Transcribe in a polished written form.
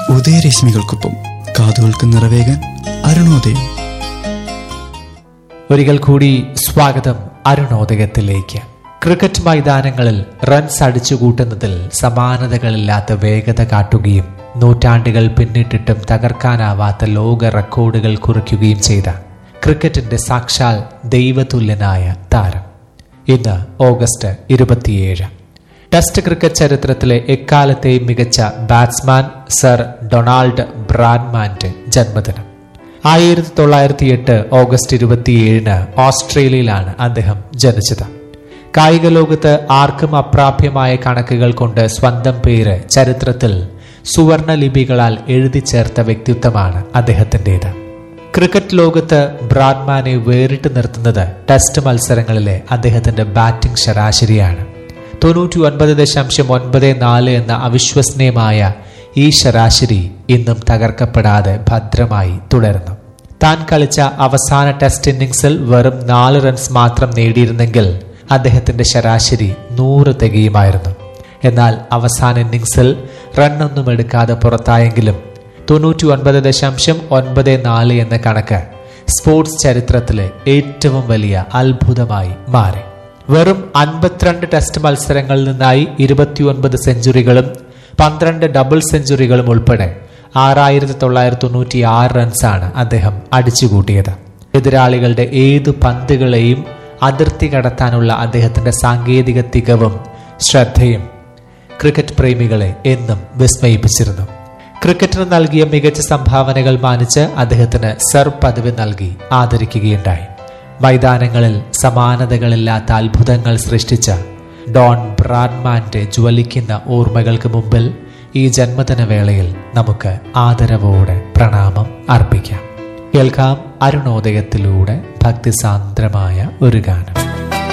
ഉദയരശ്മികൾക്കൊപ്പം കാതുകൾക്ക് നിറവേകാൻ അരുണോദയം. ഒരിക്കൽ കൂടി സ്വാഗതം അരുണോദയത്തിലേക്ക്. ക്രിക്കറ്റ് മൈതാനങ്ങളിൽ റൺസ് അടിച്ചുകൂട്ടുന്നതിൽ സമാനതകളില്ലാത്ത വേഗത കാട്ടുകയും നൂറ്റാണ്ടുകൾ പിന്നിട്ടിട്ടും തകർക്കാനാവാത്ത ലോക റെക്കോർഡുകൾ കുറിക്കുകയും ചെയ്ത ക്രിക്കറ്റിന്റെ സാക്ഷാൽ ദൈവതുല്യനായ താരം. ഇന്ന് ഓഗസ്റ്റ് 27. ടെസ്റ്റ് ക്രിക്കറ്റ് ചരിത്രത്തിലെ എക്കാലത്തെയും മികച്ച ബാറ്റ്സ്മാൻ സർ ഡൊണാൾഡ് ബ്രാഡ്മാന്റെ ജന്മദിനം. 1908 ഓഗസ്റ്റ് 27 ഓസ്ട്രേലിയയിലാണ് അദ്ദേഹം ജനിച്ചത്. കായിക ലോകത്ത് ആർക്കും അപ്രാപ്യമായ കണക്കുകൾ കൊണ്ട് സ്വന്തം പേര് ചരിത്രത്തിൽ സുവർണ ലിപികളാൽ എഴുതി ചേർത്ത വ്യക്തിത്വമാണ് അദ്ദേഹത്തിൻ്റെത്. ക്രിക്കറ്റ് ലോകത്ത് ബ്രാഡ്മാനെ വേറിട്ട് നിർത്തുന്നത് ടെസ്റ്റ് മത്സരങ്ങളിലെ അദ്ദേഹത്തിന്റെ ബാറ്റിംഗ് ശരാശരിയാണ്. 99.94 എന്ന അവിശ്വസനീയമായ ഈ ശരാശരി ഇന്നും തകർക്കപ്പെടാതെ ഭദ്രമായി തുടരുന്നു. താൻ കളിച്ച അവസാന ടെസ്റ്റ് ഇന്നിംഗ്സിൽ വെറും 4 റൺസ് മാത്രം നേടിയിരുന്നെങ്കിൽ അദ്ദേഹത്തിന്റെ ശരാശരി 100 തികയുമായിരുന്നു. എന്നാൽ അവസാന ഇന്നിംഗ്സിൽ റണ്ണൊന്നും എടുക്കാതെ പുറത്തായെങ്കിലും 99.94 എന്ന കണക്ക് സ്പോർട്സ് ചരിത്രത്തിലെ ഏറ്റവും വലിയ അത്ഭുതമായി മാറി. വെറും 52 ടെസ്റ്റ് മത്സരങ്ങളിൽ നിന്നായി 29 സെഞ്ചുറികളും 12 ഡബിൾ സെഞ്ചുറികളും ഉൾപ്പെടെ 6996 റൺസാണ് അദ്ദേഹം അടിച്ചുകൂട്ടിയത്. എതിരാളികളുടെ ഏതു പന്തുകളെയും അതിർത്തി കടത്താനുള്ള അദ്ദേഹത്തിന്റെ സാങ്കേതിക തികവും ശ്രദ്ധയും ക്രിക്കറ്റ് പ്രേമികളെ എന്നും വിസ്മയിപ്പിച്ചിരുന്നു. ക്രിക്കറ്റിന് നൽകിയ മികച്ച സംഭാവനകൾ മാനിച്ച് അദ്ദേഹത്തിന് സർ പദവി നൽകി ആദരിക്കുകയുണ്ടായി. മൈതാനങ്ങളിൽ സമാനതകളില്ലാത്ത അത്ഭുതങ്ങൾ സൃഷ്ടിച്ച ഡോൺ ബ്രാഡ്മാന്റെ ജ്വലിക്കുന്ന ഓർമ്മകൾക്ക് മുമ്പിൽ ഈ ജന്മദിന വേളയിൽ നമുക്ക് ആദരവോടെ പ്രണാമം അർപ്പിക്കാം. കേൾക്കാം അരുണോദയത്തിലൂടെ ഭക്തിസാന്ദ്രമായ ഒരു ഗാനം.